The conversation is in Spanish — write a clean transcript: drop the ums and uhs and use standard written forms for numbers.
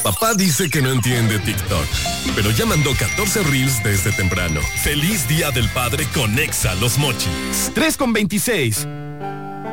Papá dice que no entiende TikTok, pero ya mandó 14 reels desde temprano. ¡Feliz Día del Padre con Exa Los Mochis! 3:26.